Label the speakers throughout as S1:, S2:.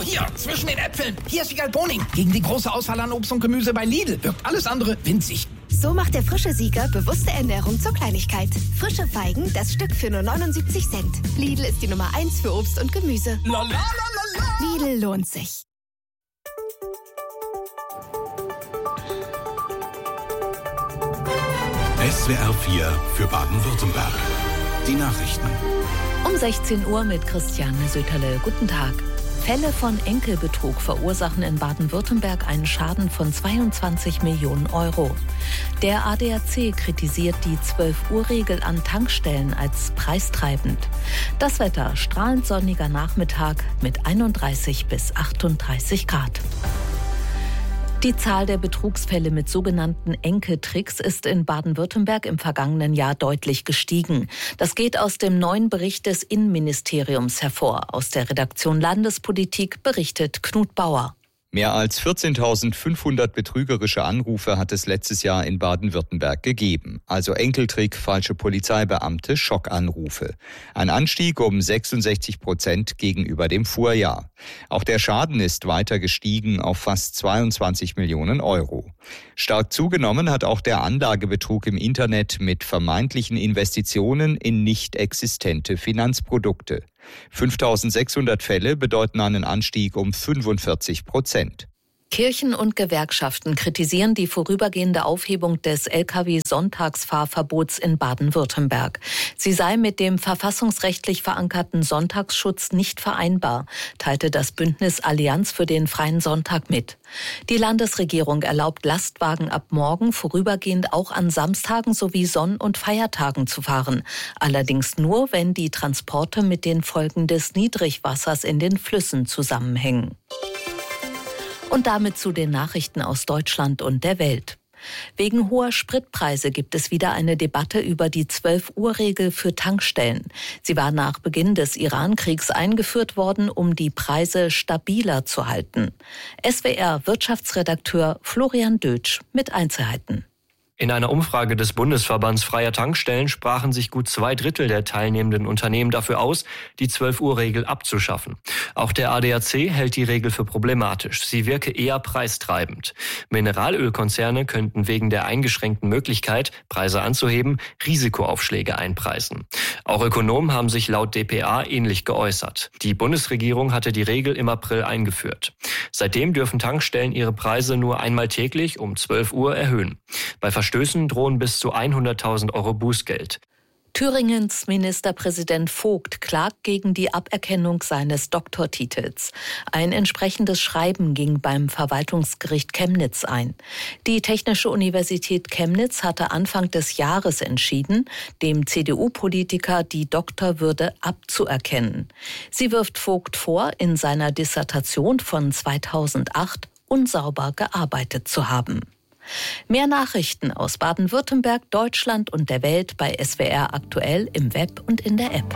S1: hier, zwischen den Äpfeln. Hier ist Wiegald Boning. Gegen die große Auswahl an Obst und Gemüse bei Lidl wirkt alles andere winzig.
S2: So macht der frische Sieger bewusste Ernährung zur Kleinigkeit. Frische Feigen, das Stück für nur 79 Cent. Lidl ist die Nummer 1 für Obst und Gemüse.
S1: La, la, la, la, la.
S2: Lidl lohnt sich.
S3: SWR 4 für Baden-Württemberg. Die Nachrichten.
S4: Um 16 Uhr mit Christiane Söterle. Guten Tag. Fälle von Enkelbetrug verursachen in Baden-Württemberg einen Schaden von 22 Millionen Euro. Der ADAC kritisiert die 12-Uhr-Regel an Tankstellen als preistreibend. Das Wetter: strahlend sonniger Nachmittag mit 31 bis 38 Grad. Die Zahl der Betrugsfälle mit sogenannten Enkeltricks ist in Baden-Württemberg im vergangenen Jahr deutlich gestiegen. Das geht aus dem neuen Bericht des Innenministeriums hervor. Aus der Redaktion Landespolitik berichtet Knut Bauer.
S5: Mehr als 14.500 betrügerische Anrufe hat es letztes Jahr in Baden-Württemberg gegeben. Also Enkeltrick, falsche Polizeibeamte, Schockanrufe. Ein Anstieg um 66% gegenüber dem Vorjahr. Auch der Schaden ist weiter gestiegen auf fast 22 Millionen Euro. Stark zugenommen hat auch der Anlagebetrug im Internet mit vermeintlichen Investitionen in nicht existente Finanzprodukte. 5.600 Fälle bedeuten einen Anstieg um 45%.
S4: Kirchen und Gewerkschaften kritisieren die vorübergehende Aufhebung des Lkw-Sonntagsfahrverbots in Baden-Württemberg. Sie sei mit dem verfassungsrechtlich verankerten Sonntagsschutz nicht vereinbar, teilte das Bündnis Allianz für den freien Sonntag mit. Die Landesregierung erlaubt Lastwagen ab morgen vorübergehend auch an Samstagen sowie Sonn- und Feiertagen zu fahren. Allerdings nur, wenn die Transporte mit den Folgen des Niedrigwassers in den Flüssen zusammenhängen. Und damit zu den Nachrichten aus Deutschland und der Welt. Wegen hoher Spritpreise gibt es wieder eine Debatte über die 12-Uhr-Regel für Tankstellen. Sie war nach Beginn des Iran-Kriegs eingeführt worden, um die Preise stabiler zu halten. SWR-Wirtschaftsredakteur Florian Dötsch mit Einzelheiten.
S6: In einer Umfrage des Bundesverbands freier Tankstellen sprachen sich gut 2/3 der teilnehmenden Unternehmen dafür aus, die 12-Uhr-Regel abzuschaffen. Auch der ADAC hält die Regel für problematisch. Sie wirke eher preistreibend. Mineralölkonzerne könnten wegen der eingeschränkten Möglichkeit, Preise anzuheben, Risikoaufschläge einpreisen. Auch Ökonomen haben sich laut dpa ähnlich geäußert. Die Bundesregierung hatte die Regel im April eingeführt. Seitdem dürfen Tankstellen ihre Preise nur einmal täglich um 12 Uhr erhöhen. Bei Verstößen drohen bis zu 100.000 Euro Bußgeld.
S4: Thüringens Ministerpräsident Vogt klagt gegen die Aberkennung seines Doktortitels. Ein entsprechendes Schreiben ging beim Verwaltungsgericht Chemnitz ein. Die Technische Universität Chemnitz hatte Anfang des Jahres entschieden, dem CDU-Politiker die Doktorwürde abzuerkennen. Sie wirft Vogt vor, in seiner Dissertation von 2008 unsauber gearbeitet zu haben. Mehr Nachrichten aus Baden-Württemberg, Deutschland und der Welt bei SWR aktuell im Web und in der App.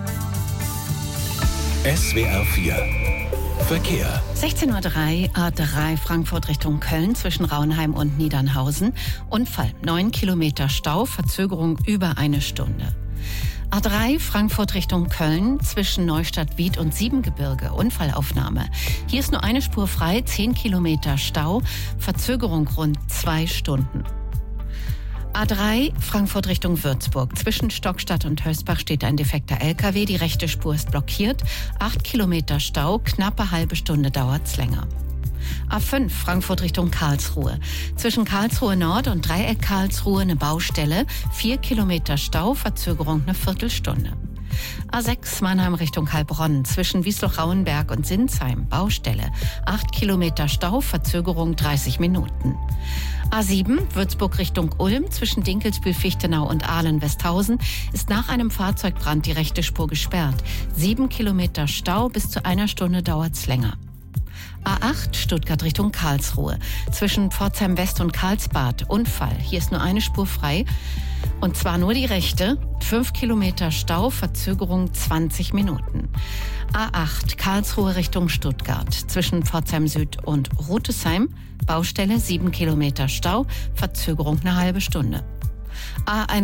S3: SWR 4 Verkehr.
S7: 16:03 Uhr, A3 Frankfurt Richtung Köln zwischen Rauenheim und Niedernhausen. Unfall, 9 Kilometer Stau, Verzögerung über eine Stunde. A3 Frankfurt Richtung Köln zwischen Neustadt-Wied und Siebengebirge. Unfallaufnahme. Hier ist nur eine Spur frei, 10 Kilometer Stau, Verzögerung rund 2 Stunden. A3 Frankfurt Richtung Würzburg. Zwischen Stockstadt und Hösbach steht ein defekter LKW. Die rechte Spur ist blockiert. 8 Kilometer Stau, knappe halbe Stunde dauert's länger. A5 Frankfurt Richtung Karlsruhe. Zwischen Karlsruhe Nord und Dreieck Karlsruhe eine Baustelle. 4 Kilometer Stau, Verzögerung eine Viertelstunde. A6 Mannheim Richtung Heilbronn. Zwischen Wiesloch-Rauenberg und Sinsheim Baustelle. 8 Kilometer Stau, Verzögerung 30 Minuten. A7 Würzburg Richtung Ulm. Zwischen Dinkelsbühl-Fichtenau und Ahlen-Westhausen ist nach einem Fahrzeugbrand die rechte Spur gesperrt. 7 Kilometer Stau, bis zu einer Stunde dauert's länger. A8 Stuttgart Richtung Karlsruhe. Zwischen Pforzheim West und Karlsbad. Unfall. Hier ist nur eine Spur frei. Und zwar nur die rechte. 5 Kilometer Stau, Verzögerung 20 Minuten. A8 Karlsruhe Richtung Stuttgart. Zwischen Pforzheim Süd und Rutesheim. Baustelle 7 Kilometer Stau, Verzögerung eine halbe Stunde.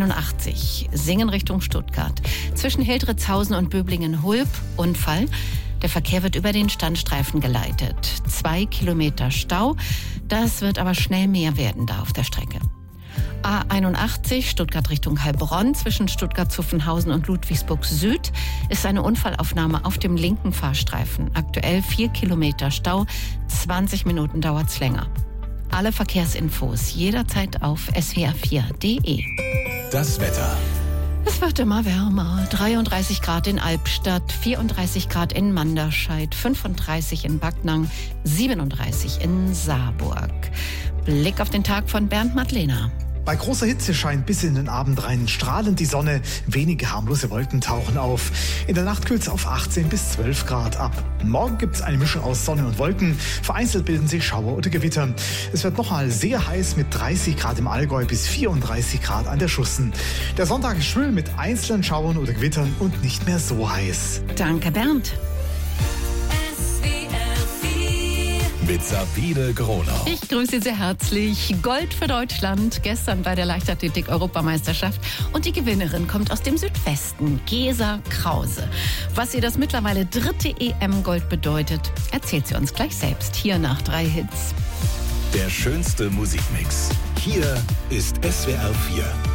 S7: A81 Singen Richtung Stuttgart. Zwischen Hildritzhausen und Böblingen-Hulb. Unfall. Der Verkehr wird über den Standstreifen geleitet. 2 Kilometer Stau, das wird aber schnell mehr werden da auf der Strecke. A81 Stuttgart Richtung Heilbronn zwischen Stuttgart-Zuffenhausen und Ludwigsburg Süd ist eine Unfallaufnahme auf dem linken Fahrstreifen. Aktuell 4 Kilometer Stau, 20 Minuten dauert's länger. Alle Verkehrsinfos jederzeit auf swr4.de.
S3: Das Wetter.
S7: Es wird immer wärmer. 33 Grad in Albstadt, 34 Grad in Manderscheid, 35 in Backnang, 37 in Saarburg. Blick auf den Tag von Bernd Madlener.
S8: Bei großer Hitze scheint bis in den Abend rein strahlend die Sonne. Wenige harmlose Wolken tauchen auf. In der Nacht kühlt es auf 18 bis 12 Grad ab. Morgen gibt es eine Mischung aus Sonne und Wolken. Vereinzelt bilden sich Schauer oder Gewitter. Es wird nochmal sehr heiß mit 30 Grad im Allgäu bis 34 Grad an der Schussen. Der Sonntag ist schwül mit einzelnen Schauern oder Gewittern und nicht mehr so heiß.
S7: Danke, Bernd.
S3: Mit Sabine Gronau.
S7: Ich grüße Sie sehr herzlich. Gold für Deutschland, gestern bei der Leichtathletik-Europameisterschaft. Und die Gewinnerin kommt aus dem Südwesten, Gesa Krause. Was ihr das mittlerweile 3. EM-Gold bedeutet, erzählt sie uns gleich selbst. Hier nach 3 Hits.
S3: Der schönste Musikmix. Hier ist SWR 4.